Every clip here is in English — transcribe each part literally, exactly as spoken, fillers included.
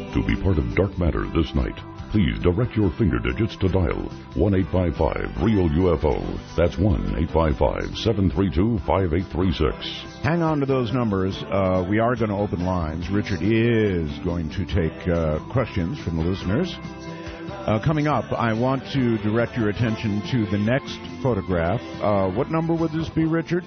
To be part of Dark Matter this night, please direct your finger digits to dial one eight five five real U F O. That's one eight five five, seven three two, five eight three six. Hang on to those numbers. Uh, we are going to open lines. Richard is going to take uh, questions from the listeners. Uh, coming up, I want to direct your attention to the next photograph. Uh, what number would this be, Richard?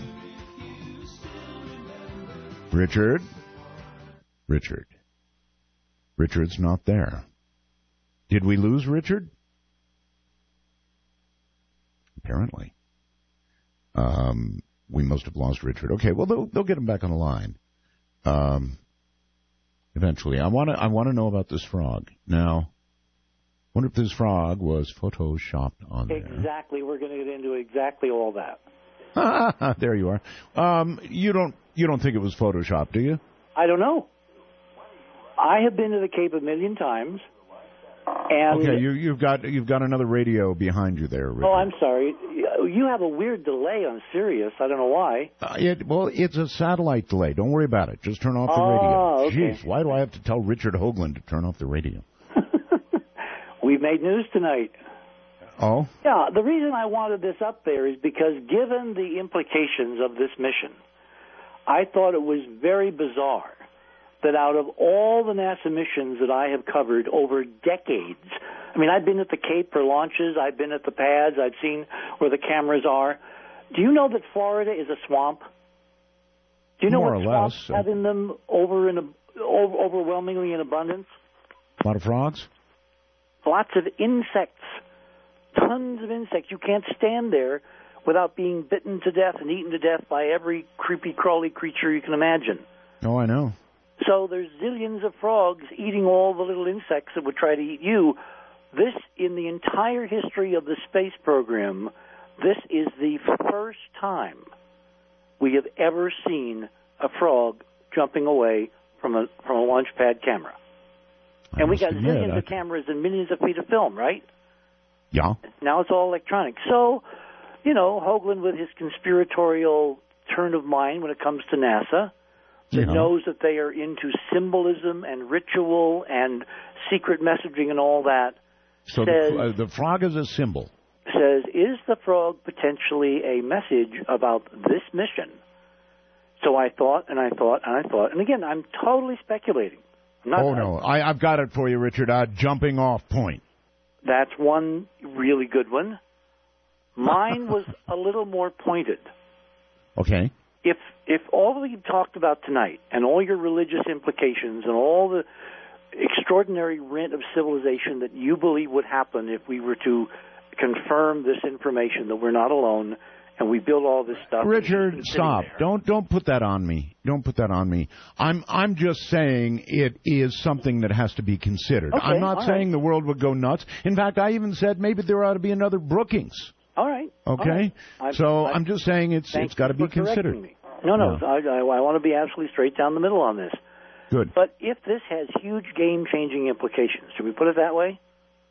Richard? Richard. Richard's not there. Did we lose Richard? Apparently. Um, we must have lost Richard. Okay, well, they'll, they'll get him back on the line. Um, eventually. I want to I want to know about this frog. Now, I wonder if this frog was photoshopped on there. Exactly. We're going to get into exactly all that. There you are. Um, you don't you don't think it was photoshopped, do you? I don't know. I have been to the Cape a million times. And okay, you, you've got you've got another radio behind you there, Richard. Oh, I'm sorry. You have a weird delay on Sirius. I don't know why. Uh, it, well, it's a satellite delay. Don't worry about it. Just turn off the oh, radio. Okay. Jeez, why do I have to tell Richard Hoagland to turn off the radio? We've made news tonight. Oh? Yeah, the reason I wanted this up there is because given the implications of this mission, I thought it was very bizarre that out of all the NASA missions that I have covered over decades, I mean, I've been at the Cape for launches, I've been at the pads, I've seen where the cameras are. Do you know that Florida is a swamp? Do you know More what or swamps less. have in them over in a, over, overwhelmingly in abundance? A lot of frogs? Lots of insects. Tons of insects. You can't stand there without being bitten to death and eaten to death by every creepy, crawly creature you can imagine. Oh, I know. So there's zillions of frogs eating all the little insects that would try to eat you. This, in the entire history of the space program, this is the first time we have ever seen a frog jumping away from a from a launch pad camera. I and we got admit, zillions I... of cameras and millions of feet of film, right? Yeah. Now it's all electronic. So, you know, Hoagland with his conspiratorial turn of mind when it comes to NASA, that yeah. knows that they are into symbolism and ritual and secret messaging and all that. So says, the, uh, the frog is a symbol. Says, is the frog potentially a message about this mission? So I thought, and I thought, and I thought, and again, I'm totally speculating. I'm not, oh, no, I, I've got it for you, Richard. Uh, jumping off point. That's one really good one. Mine was a little more pointed. Okay. If if all that you've talked about tonight and all your religious implications and all the extraordinary rent of civilization that you believe would happen if we were to confirm this information that we're not alone and we build all this stuff. Richard, stop. Don't don't put that on me. Don't put that on me. I'm I'm just saying it is something that has to be considered. Okay, I'm not saying right. the world would go nuts. In fact, I even said maybe there ought to be another Brookings. All right. Okay? All right. I'm, so I'm, I'm just saying it's it's got to be considered. Me. No, no. Yeah. I, I, I want to be absolutely straight down the middle on this. Good. But if this has huge game-changing implications, should we put it that way?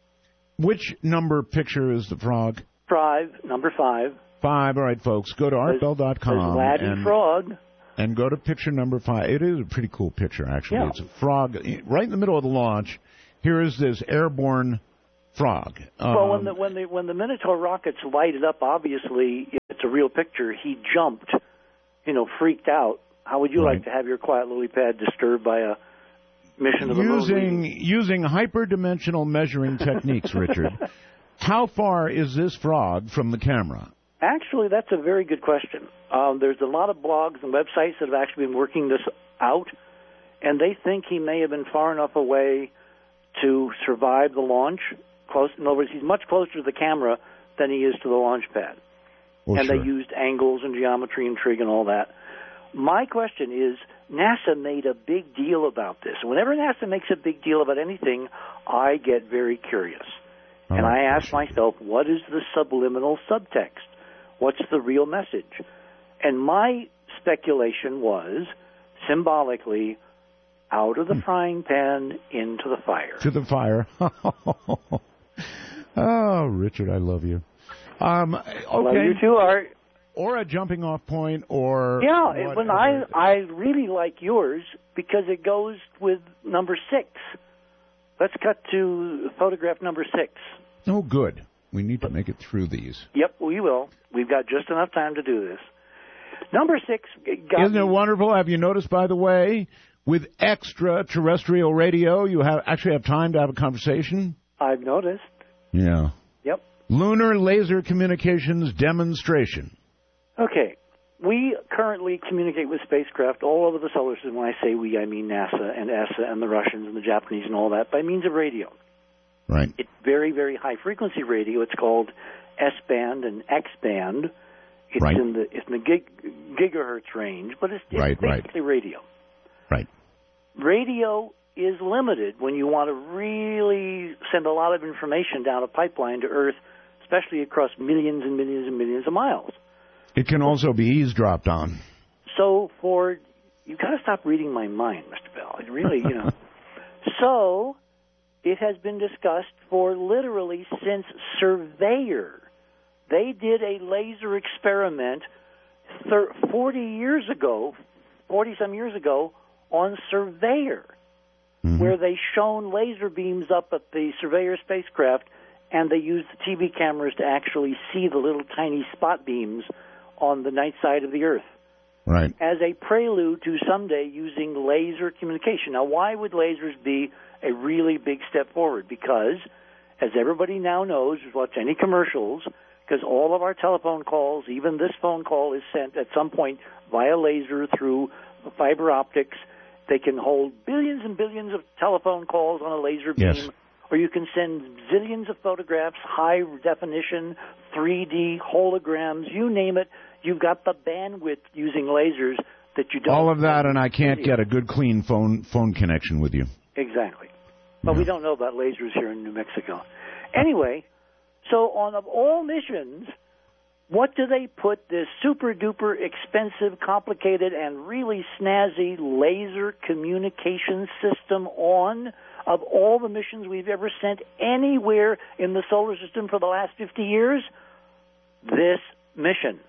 Which number picture is the frog? Five, number five. Five. All right, folks. Go to art bell dot com Laddie and, Frog. and go to picture number five. It is a pretty cool picture, actually. Yeah. It's a frog right in the middle of the launch. Here is this airborne frog. Um, well, when the when the when the Minotaur rockets lighted up, obviously it's a real picture. He jumped, you know, freaked out. How would you right. like to have your quiet lily pad disturbed by a mission of the using moon? using hyperdimensional measuring techniques, Richard? How far is this frog from the camera? Actually, that's a very good question. Um, there's a lot of blogs and websites that have actually been working this out, and they think he may have been far enough away to survive the launch. Close, in other words, he's much closer to the camera than he is to the launch pad. Well, and sure. they used angles and geometry and trig and all that. My question is, NASA made a big deal about this. Whenever NASA makes a big deal about anything, I get very curious. Oh, and I ask myself, what is the subliminal subtext? What's the real message? And my speculation was, symbolically, out of the hmm. frying pan into the fire. To the fire. Oh, Richard, I love you. Um, okay. Love you too, Art. Or a jumping off point, or yeah. It, when I I really like yours because it goes with number six. let's cut to photograph number six. Oh, good. We need to make it through these. Yep, we will. We've got just enough time to do this. Number six. Got Isn't it wonderful? Have you noticed, by the way, with extraterrestrial radio, you have actually have time to have a conversation? I've noticed. Yeah. Yep. Lunar laser communications demonstration. Okay. We currently communicate with spacecraft all over the solar system. When I say we, I mean NASA and E S A and the Russians and the Japanese and all that, by means of radio. Right. It's very, very high-frequency radio. It's called S-band and X-band. It's right. in the it's in the gig, gigahertz range, but it's, it's right, basically right. radio. Right. Radio is limited when you want to really send a lot of information down a pipeline to Earth, especially across millions and millions and millions of miles. It can also be eavesdropped on. So for you've got to stop reading my mind, Mister Bell. It really, you know. So it has been discussed for literally since Surveyor. They did a laser experiment thir- forty years ago, forty-some years ago, on Surveyor, mm-hmm. where they shone laser beams up at the Surveyor spacecraft, and they used the T V cameras to actually see the little tiny spot beams on the night side of the Earth. Right. As a prelude to someday using laser communication. Now, why would lasers be a really big step forward? Because, as everybody now knows, who's watched any commercials, because all of our telephone calls, even this phone call, is sent at some point via laser through fiber optics. They can hold billions and billions of telephone calls on a laser beam. Yes. Or you can send zillions of photographs, high definition, three D, holograms, you name it. You've got the bandwidth using lasers that you don't. All of that, and I can't get a good, clean phone phone connection with you. Exactly. But we don't know about lasers here in New Mexico. Anyway, so on of all missions, what do they put this super-duper expensive, complicated, and really snazzy laser communication system on? Of all the missions we've ever sent anywhere in the solar system for the last fifty years, this mission.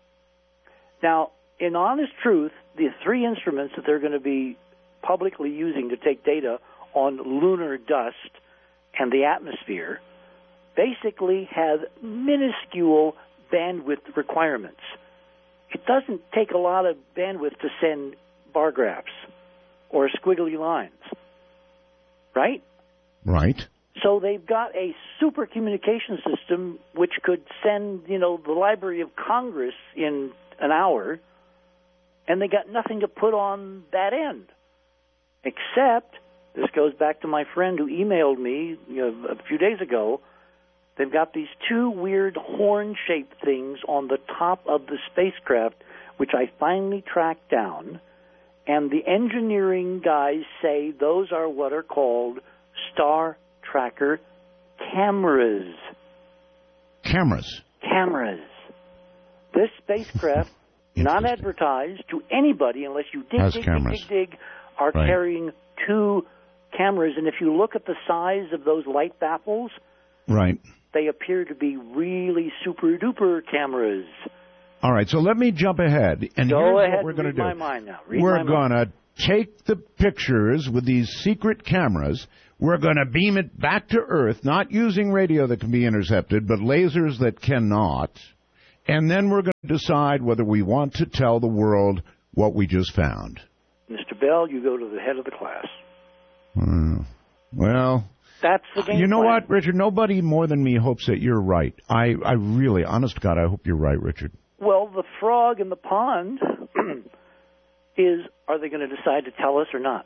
Now, in honest truth, the three instruments that they're going to be publicly using to take data on lunar dust and the atmosphere basically have minuscule bandwidth requirements. It doesn't take a lot of bandwidth to send bar graphs or squiggly lines. Right? Right. So they've got a super communication system which could send, you know, the Library of Congress in an hour, and they got nothing to put on that end. Except, this goes back to my friend who emailed me you know, a few days ago, they've got these two weird horn-shaped things on the top of the spacecraft, which I finally tracked down. And the engineering guys say those are what are called star tracker cameras. Cameras? Cameras. This spacecraft, not advertised to anybody unless you dig, Has dig, cameras. dig, dig, dig, are right. carrying two cameras. And if you look at the size of those light baffles, right, they appear to be really super-duper cameras. All right, so let me jump ahead. And Go here's ahead what we're going to do. My mind now. Read we're my going mind. to take the pictures with these secret cameras. We're going to beam it back to Earth, not using radio that can be intercepted, but lasers that cannot. And then we're going to decide whether we want to tell the world what we just found. Mister Bell, you go to the head of the class. Uh, well... That's the game You know plan. what, Richard? Nobody more than me hopes that you're right. I, I really, honest to God, I hope you're right, Richard. Well, the frog in the pond is, are they going to decide to tell us or not?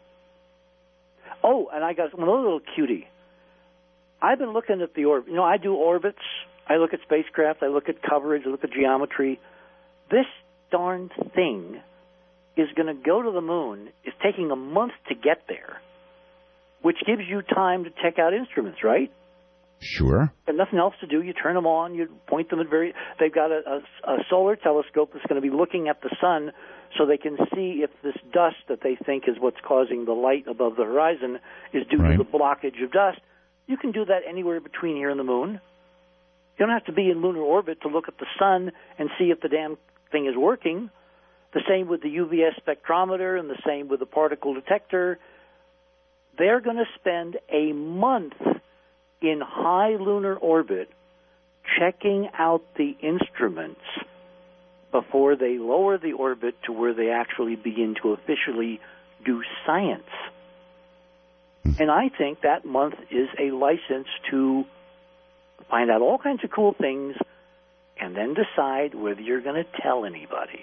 Oh, and I got one other little cutie. I've been looking at the orbit. You know, I do orbits. I look at spacecraft. I look at coverage. I look at geometry. This darn thing is going to go to the moon. It's taking a month to get there, which gives you time to check out instruments, right? Sure. And nothing else to do. You turn them on. You point them at very. They've got a, a, a solar telescope that's going to be looking at the sun, so they can see if this dust that they think is what's causing the light above the horizon is due right. to the blockage of dust. You can do that anywhere between here and the moon. You don't have to be in lunar orbit to look at the sun and see if the damn thing is working. The same with the U V S spectrometer, and the same with the particle detector. they're going to spend a month in high lunar orbit checking out the instruments before they lower the orbit to where they actually begin to officially do science. And I think that month is a license to find out all kinds of cool things and then decide whether you're going to tell anybody.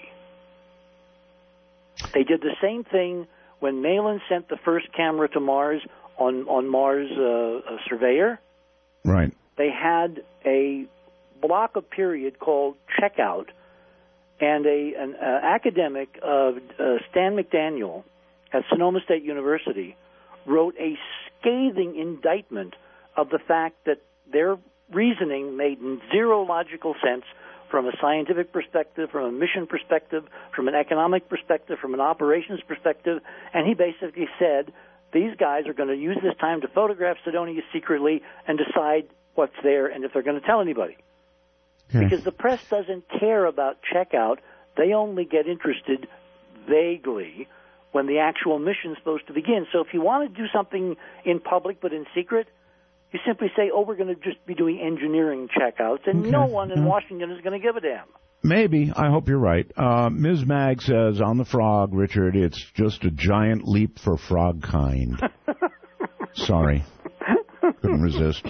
They did the same thing when Malin sent the first camera to Mars on, on Mars uh, Surveyor. Right. They had a block of period called Checkout, and a an uh, academic, uh, uh, Stan McDaniel, at Sonoma State University, wrote a scathing indictment of the fact that their reasoning made zero logical sense from a scientific perspective, from a mission perspective, from an economic perspective, from an operations perspective, and he basically said, these guys are going to use this time to photograph Cydonia secretly and decide what's there and if they're going to tell anybody. Okay. Because the press doesn't care about checkout. They only get interested vaguely when the actual mission is supposed to begin. So if you want to do something in public but in secret, you simply say, oh, we're going to just be doing engineering checkouts, and okay. no one in Washington is going to give a damn. Maybe. I hope you're right. Uh, Miz Mag says, on the frog, Richard, it's just a giant leap for frog kind. Sorry. Couldn't resist.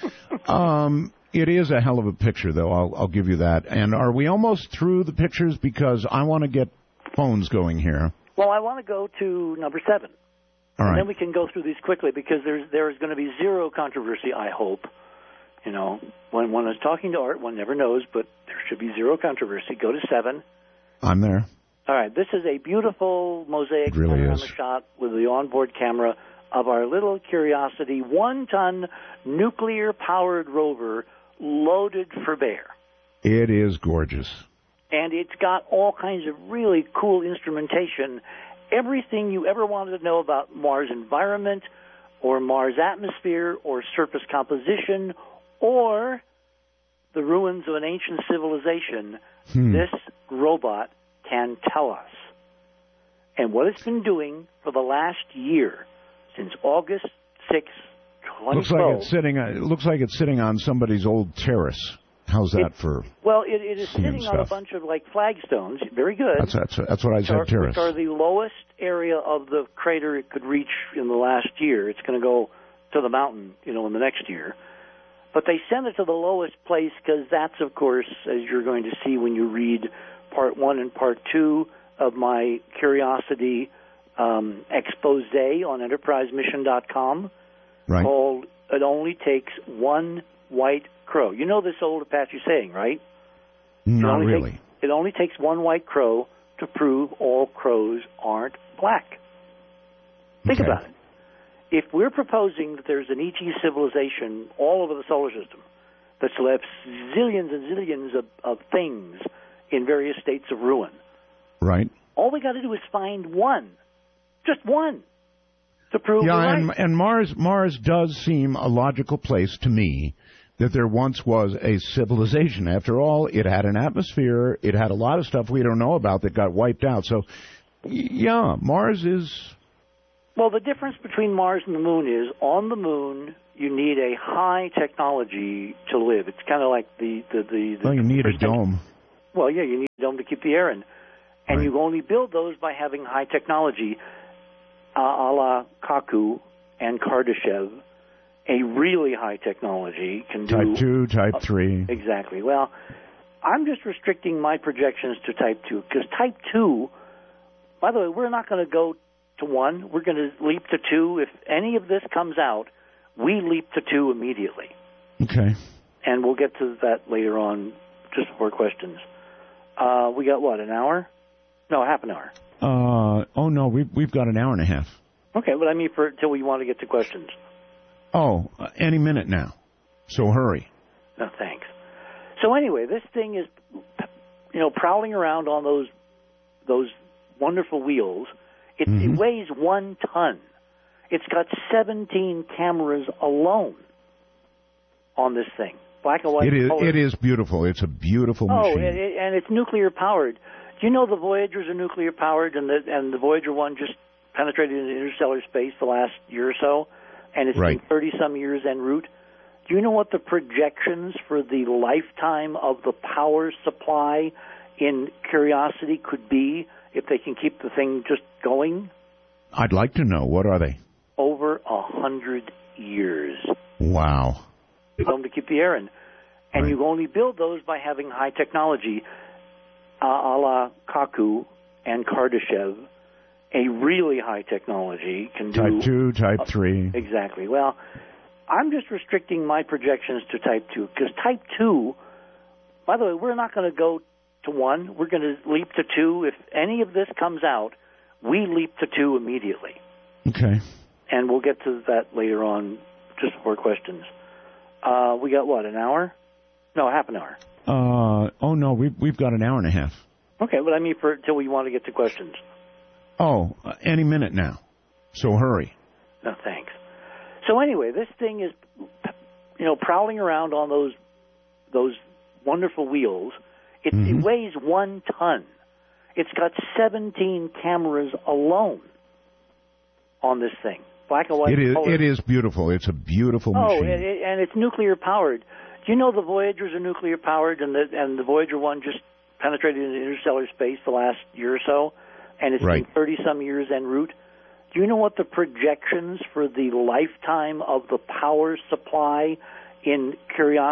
Um, it is a hell of a picture, though. I'll, I'll give you that. And are we almost through the pictures? Because I want to get phones going here. Well, I want to go to number seven. All right. And then we can go through these quickly because there's there is going to be zero controversy, I hope. You know, when one is talking to Art, one never knows, but there should be zero controversy. Go to seven. I'm there. All right. This is a beautiful mosaic really panorama shot with the onboard camera of our little Curiosity one-ton nuclear-powered rover loaded for bear. It is gorgeous. And it's got all kinds of really cool instrumentation. Everything you ever wanted to know about Mars environment or Mars atmosphere or surface composition or the ruins of an ancient civilization, hmm. this robot can tell us. And what it's been doing for the last year, since August sixth, twenty twelve. Looks like it's sitting, it looks like it's sitting on somebody's old terrace. How's that it, for? Well, it, it is sitting stuff. on a bunch of like flagstones. Very good. That's that's, that's what I said. Are, terrace. Which are the lowest area of the crater it could reach in the last year. It's going to go to the mountain, you know, in the next year. But they sent it to the lowest place because that's, of course, as you're going to see when you read part one and part two of my Curiosity um, expose on enterprise mission dot com, right. called "It Only Takes One White Crow." You know this old Apache saying, right? Not it really. Takes, it only takes one white crow to prove all crows aren't black. Think okay. about it. If we're proposing that there's an E T civilization all over the solar system that still has zillions and zillions of, of things in various states of ruin, right? All we got to do is find one, just one, to prove yeah, we're right. and, and Mars Mars does seem a logical place to me. That there once was a civilization. After all, it had an atmosphere. It had a lot of stuff we don't know about that got wiped out. So, yeah, Mars is... Well, the difference between Mars and the Moon is, on the Moon, you need a high technology to live. It's kind of like the... the, the, the well, you need a dome. Well, yeah, you need a dome to keep the air in. And right. you only build those by having high technology, uh, a la Kaku and Kardashev. A really high technology can do... Type two, Type uh, three. Exactly. Well, I'm just restricting my projections to Type two, because Type two, by the way, we're not going to go to one. We're going to leap to two. If any of this comes out, we leap to two immediately. Okay. And we'll get to that later on, just before questions. Uh, we got, what, an hour? No, half an hour. Uh, oh, no, we've, we've got an hour and a half. Okay, but I mean for until we want to get to questions. Oh, uh, any minute now. So hurry. No, thanks. So anyway, this thing is, you know, prowling around on those those wonderful wheels. It, mm-hmm. it weighs one ton. It's got seventeen cameras alone on this thing. Black and white. It is. Color. It is beautiful. It's a beautiful oh, machine. Oh, and, and it's nuclear powered. Do you know the Voyagers are nuclear powered, and the and the Voyager one just penetrated into interstellar space the last year or so, and it's right. been thirty-some years en route. Do you know what the projections for the lifetime of the power supply in Curiosity could be if they can keep the thing just going? I'd like to know. What are they? Over a hundred years. Wow. Tell them to keep the air in. And right. you only build those by having high technology, uh, a la Kaku and Kardashev. A really high technology can do... Type two, Type uh, three. Exactly. Well, I'm just restricting my projections to Type two, because Type two, by the way, we're not going to go to one. We're going to leap to two. If any of this comes out, we leap to two immediately. Okay. And we'll get to that later on, just before questions. Uh, we got, what, an hour? No, half an hour. Uh, oh, no, we've, we've got an hour and a half. Okay, but I mean for until we want to get to questions. Oh, uh, any minute now. So hurry. No, thanks. So anyway, this thing is, you know, prowling around on those those wonderful wheels. It, mm-hmm. it weighs one ton. It's got seventeen cameras alone on this thing. Black and white. It is. color. It is beautiful. It's a beautiful oh, machine. Oh, and, and it's nuclear powered. Do you know the Voyagers are nuclear powered, and the and the Voyager one just penetrated into interstellar space the last year or so, and it's right. been thirty-some years en route. Do you know what the projections for the lifetime of the power supply in Curiosity